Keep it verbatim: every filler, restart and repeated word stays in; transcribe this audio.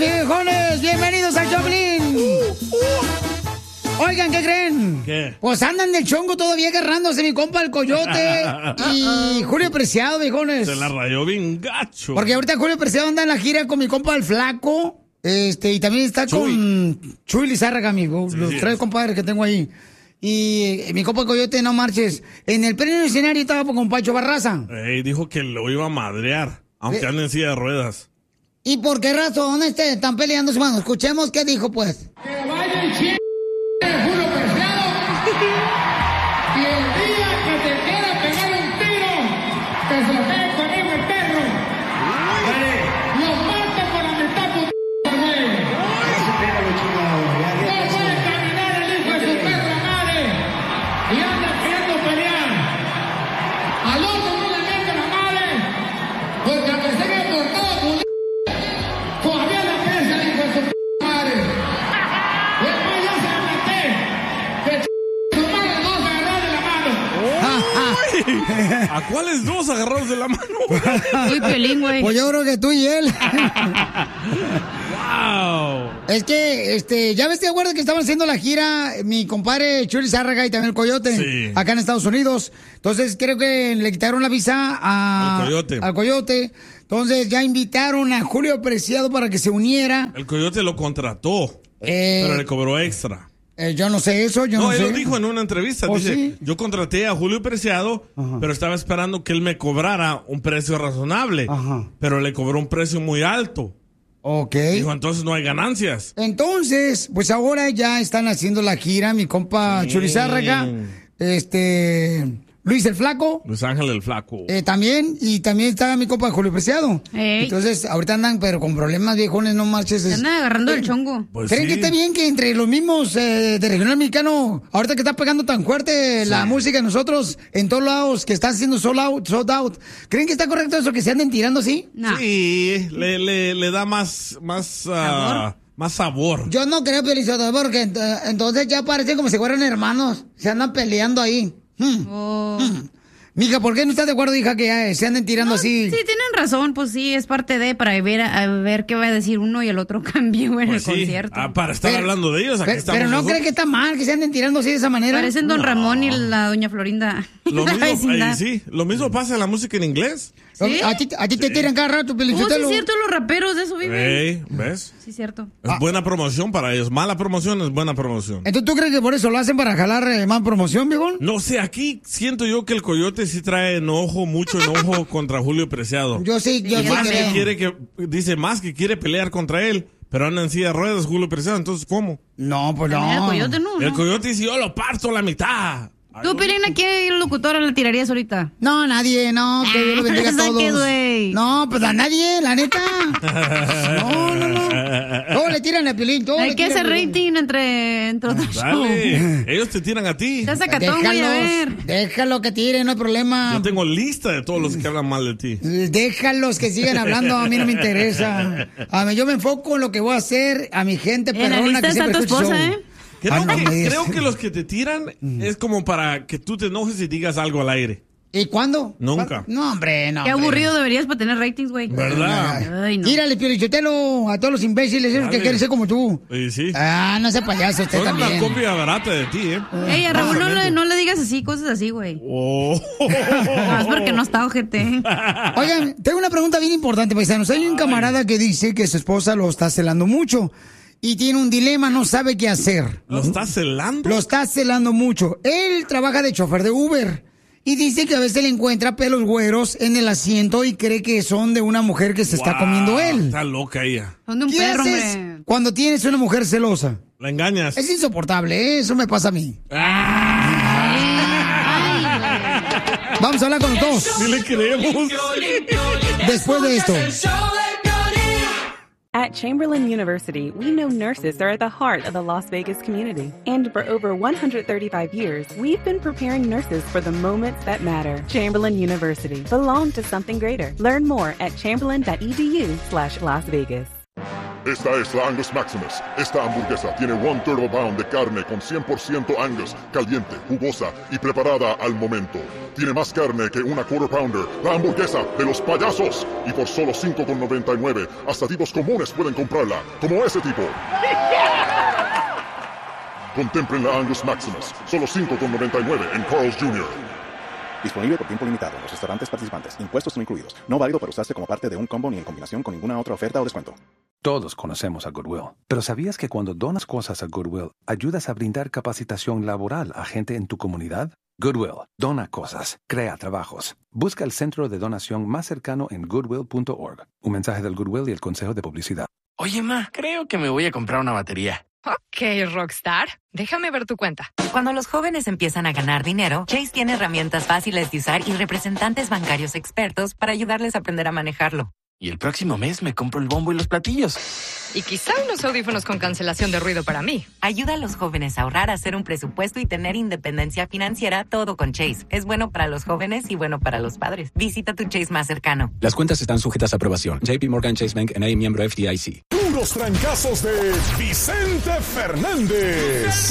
viejones! ¡Bienvenidos al Choplin! Oigan, ¿qué creen? ¿Qué? Pues andan del chongo todavía agarrándose mi compa el Coyote y Julio Preciado, viejones. Se la rayó bien gacho. Porque ahorita Julio Preciado anda en la gira con mi compa el Flaco. Este, y también está Chuy. con Chuy Lizárraga, amigo. Sí, los sí. tres compadres que tengo ahí. Y eh, mi compa el Coyote, no marches. En el pleno escenario estaba con Pancho Barraza. Ey, dijo que lo iba a madrear, aunque Eh. ande en silla de ruedas. ¿Y por qué razón este, están peleando, hermano? Escuchemos qué dijo, pues. Que vaya el chile de Julio Preciado. Y el día que te quiera pegar un tiro, que se lo pegue conmigo el perro. Lo mate por la mitad, puto, güey. No puede caminar el hijo de su perra madre. Y anda queriendo pelear. Al otro no le mete la madre. Porque a pesar que por todo, puto, todavía la pesa el hijo de su madre. Después ya se la maté. Que ch... su madre no se agarró de la mano. ¿A cuáles dos agarrados de la mano? Uy, Piolín, güey. Pues yo creo que tú y él. ¡Wow! Es que, este, ya ves, ¿te acuerdas que estaban haciendo la gira mi compadre Chuy Lizárraga y también el Coyote? Sí. Acá en Estados Unidos. Entonces, creo que le quitaron la visa a, Al Coyote. al Coyote. Entonces, ya invitaron a Julio Preciado para que se uniera. El Coyote lo contrató, Eh, pero le cobró extra. eh, yo no sé eso, yo no, No, él sé. lo dijo en una entrevista. ¿Oh, Dice, sí? yo contraté a Julio Preciado, Ajá. pero estaba esperando que él me cobrara un precio razonable. Ajá. Pero le cobró un precio muy alto. Ok. Dijo, entonces no hay ganancias. Entonces, pues ahora ya están haciendo la gira, mi compa Chuy Lizárraga, este, Luis el Flaco. Luis Ángel el Flaco. Eh, también, y también está mi compa Julio Preciado. Ey. Entonces, ahorita andan, pero con problemas, viejones, no marches. Se es- andan agarrando Eh, el chongo. Pues ¿Creen sí. que está bien que entre los mismos eh, de regional mexicano, ahorita que está pegando tan fuerte la música de nosotros, en todos lados, que está haciendo sold out, sold out, ¿creen que está correcto eso, que se anden tirando así? No. Sí, le, le, le da más, más, ah, más sabor. Yo no creo, Pelizotto, porque ent- entonces ya parecen como si fueran hermanos, se andan peleando ahí. Hmm. Oh. Mija, ¿por qué no estás de acuerdo, hija, que eh, se anden tirando así? Sí, tienen razón, pues sí, es parte de para ver a, a ver qué va a decir uno y el otro cambie en Pues el sí. concierto. Ah, para estar Pero- hablando de ellos, aquí Pero, estamos pero no nosotros. cree que está mal que se anden tirando así de esa manera. Parecen Don Ramón y la Doña Florinda. Lo La mismo, vecindad. ahí sí, lo mismo pasa en la música en inglés. ¿Sí? A ti, a ti te tiran cada rato, Oh, sí, Pelichotelo. es cierto, los raperos de eso viven. Ey, ¿ves? Sí, es cierto. Es buena promoción para ellos. Mala promoción es buena promoción. Entonces, ¿tú crees que por eso lo hacen para jalar eh, más promoción, viejón? No sé, aquí siento yo que el Coyote sí trae enojo, mucho enojo contra Julio Preciado. Yo sí, yo Sí, sí más creo. que quiere que, dice más que quiere pelear contra él, pero anda en silla de ruedas Julio Preciado, entonces ¿cómo? No, pues También no. El coyote no, El no. Coyote dice, yo lo parto a la mitad. Ay, Tú, no. Piolín, ¿a qué locutora le tirarías ahorita? No, nadie, no, que Dios lo bendiga a Saque, todos. güey. No, pues a nadie, la neta. No, no, no. Todos le tiran a Piolín, todos Hay le que tiran hacer a Piolín. rating entre, entre otros shows. Dale, ellos te tiran a ti. Estás sacatón, voy a ver. Déjalos, déjalo que tiren, no hay problema. Yo tengo lista de todos los que hablan mal de ti. Déjalos que sigan hablando, a mí no me interesa. A mí yo me enfoco en lo que voy a hacer, a mi gente En la perrona lista que está siempre tu escucha esposa, show. ¿eh? Creo, Ah, no que, me digas. creo que los que te tiran es como para que tú te enojes y digas algo al aire. ¿Y cuándo? Nunca. No, hombre, no. Qué hombre. aburrido deberías para tener ratings, güey. ¿Verdad? Ay, no. Tírale, Piolichotelo, a todos los imbéciles esos que Dale. quieren ser como tú. Y sí. Ah, no sea payaso usted Son una también. copia barata de ti, ¿eh? Ey, a Raúl no le, no le digas así, cosas así, güey. Oh. No, es porque no está ojete. Oigan, tengo una pregunta bien importante, paisanos. Hay un camarada que dice que su esposa lo está celando mucho y tiene un dilema, no sabe qué hacer. ¿Lo estás celando? Lo está celando mucho. Él trabaja de chofer de Uber y dice que a veces le encuentra pelos güeros en el asiento y cree que son de una mujer que se está Wow, comiendo él. Está loca ella. Son de un ¿Qué perro, haces hombre. cuando tienes una mujer celosa? La engañas. Es insoportable, ¿eh? Eso me pasa a mí. Vamos a hablar con los dos Sí le creemos. después de esto. At Chamberlain University, we know nurses are at the heart of the Las Vegas community. And for over one hundred thirty-five years, we've been preparing nurses for the moments that matter. Chamberlain University. Belong to something greater. Learn more at chamberlain.edu slash Las Vegas. Esta es la Angus Maximus. Esta hamburguesa tiene one turbo pound de carne con cien por ciento Angus, caliente, jugosa y preparada al momento. Tiene más carne que una quarter pounder, la hamburguesa de los payasos. Y por solo cinco con noventa y nueve, hasta tipos comunes pueden comprarla, como ese tipo. Contemplen la Angus Maximus, solo cinco con noventa y nueve en Carl's junior Disponible por tiempo limitado en los restaurantes participantes. Impuestos no incluidos. No válido para usarse como parte de un combo ni en combinación con ninguna otra oferta o descuento. Todos conocemos a Goodwill, pero ¿sabías que cuando donas cosas a Goodwill, ayudas a brindar capacitación laboral a gente en tu comunidad? Goodwill, dona cosas, crea trabajos. Busca el centro de donación más cercano en goodwill punto org. Un mensaje del Goodwill y el Consejo de Publicidad. Oye, ma, creo que me voy a comprar una batería. Ok, Rockstar, déjame ver tu cuenta. Cuando los jóvenes empiezan a ganar dinero, Chase tiene herramientas fáciles de usar y representantes bancarios expertos para ayudarles a aprender a manejarlo. Y el próximo mes me compro el bombo y los platillos. Y quizá unos audífonos con cancelación de ruido para mí. Ayuda a los jóvenes a ahorrar, a hacer un presupuesto y tener independencia financiera, todo con Chase. Es bueno para los jóvenes y bueno para los padres. Visita tu Chase más cercano. Las cuentas están sujetas a aprobación. J P Morgan Chase Bank N A, miembro F D I C. Puros trancazos de Vicente Fernández.